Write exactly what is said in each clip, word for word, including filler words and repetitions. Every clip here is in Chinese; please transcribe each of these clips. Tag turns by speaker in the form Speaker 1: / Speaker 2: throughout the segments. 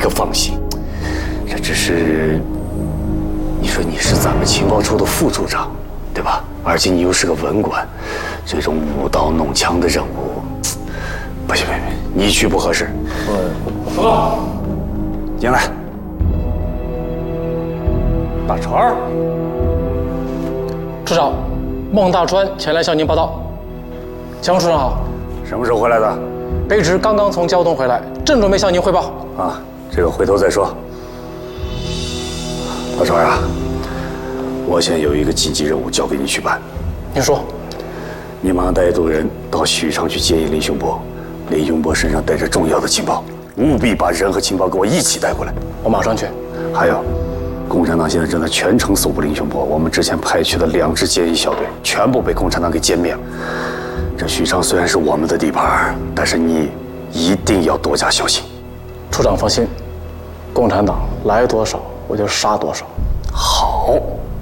Speaker 1: 可放心。这只是，你说你是咱们情报处的副处长，对吧？而且你又是个文官，这种舞刀弄枪的任务，不行不行，你去不合适。报告，进来。大川，
Speaker 2: 处长，孟大川前来向您报道。江处长好。
Speaker 1: 什么时候回来的？
Speaker 2: 卑职刚刚从胶东回来，正准备向您汇报。
Speaker 1: 啊，这个回头再说。大川啊，我现在有一个紧急任务交给你去办。
Speaker 2: 您说。
Speaker 1: 你马上带一组人到许昌去接应林雄波，林雄波身上带着重要的情报，务必把人和情报给我一起带过来。
Speaker 2: 我马上去。
Speaker 1: 还有。共产党现在正在全城搜捕林雄波，我们之前派去的两支接应小队全部被共产党给歼灭了。这许昌虽然是我们的地盘，但是你一定要多加小心。
Speaker 2: 处长放心，共产党来多少我就杀多少。
Speaker 1: 好。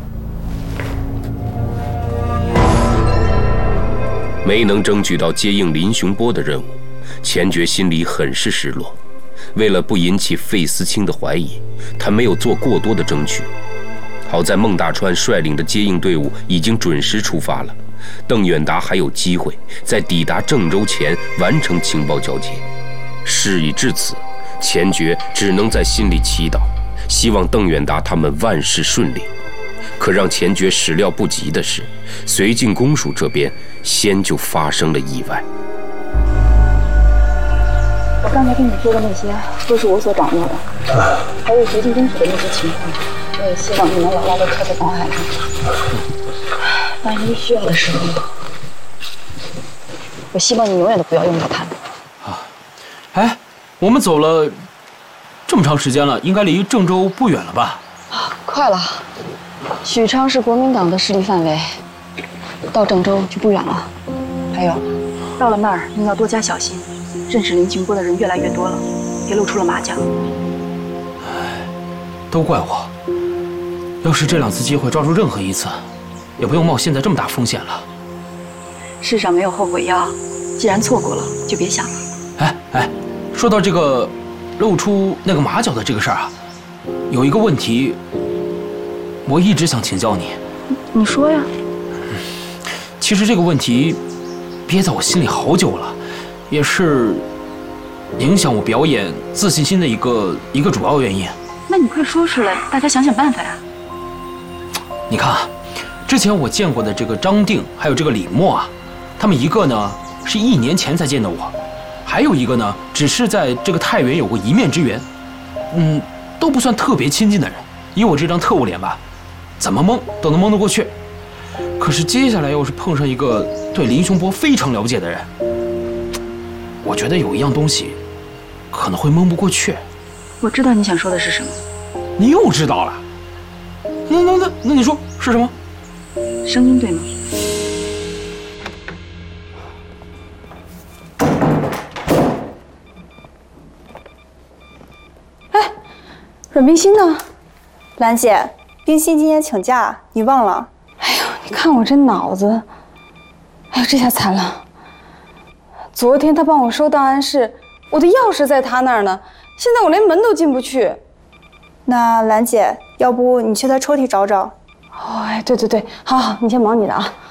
Speaker 3: 没能争取到接应林雄波的任务，钱觉心里很是失落。为了不引起费思清的怀疑，他没有做过多的争取。好在孟大川率领的接应队伍已经准时出发了，邓远达还有机会在抵达郑州前完成情报交接。事已至此，钱觉只能在心里祈祷，希望邓远达他们万事顺利。可让钱觉始料不及的是，绥靖公署这边先就发生了意外。
Speaker 4: 我刚才跟你说的那些都是我所掌握的，还有绥靖公署的那些情况，我也希望你能牢牢地刻在脑海里。万一需要的时候，我希望你永远都不要用到它们。
Speaker 5: 啊，哎，我们走了这么长时间了，应该离郑州不远了吧？
Speaker 4: 啊，快了。许昌是国民党的势力范围，到郑州就不远了。还有，到了那儿你要多加小心。认识林雄波的人越来越多了，别露出了马脚。
Speaker 5: 唉，都怪我。要是这两次机会抓住任何一次，也不用冒现在这么大风险了。
Speaker 4: 世上没有后悔药，既然错过了，就别想了。
Speaker 5: 哎哎，说到这个露出那个马脚的这个事儿啊，有一个问题，我一直想请教你。
Speaker 4: 你说呀。
Speaker 5: 其实这个问题憋在我心里好久了。也是影响我表演自信心的一个一个主要原因。
Speaker 4: 那你快说出来，大家想想办法呀。
Speaker 5: 你看，之前我见过的这个张定，还有这个李默啊，他们一个呢是一年前才见到我，还有一个呢只是在这个太原有过一面之缘，嗯，都不算特别亲近的人。以我这张特务脸吧，怎么蒙都能蒙得过去。可是接下来要是碰上一个对林雄波非常了解的人，我觉得有一样东西可能会蒙不过去。
Speaker 4: 我知道你想说的是什么。
Speaker 5: 你又知道了？那那那那你说是什么？
Speaker 4: 声音对吗？
Speaker 6: 哎，阮冰心呢？兰姐，冰心今天请假，你忘了？
Speaker 4: 哎呦，你看我这脑子，哎呦，这下惨了。昨天他帮我收档案室，我的钥匙在他那儿呢，现在我连门都进不去。
Speaker 6: 那兰姐，要不你去他抽屉找找？
Speaker 4: 哦，哎，对对对，好好，你先忙你的啊。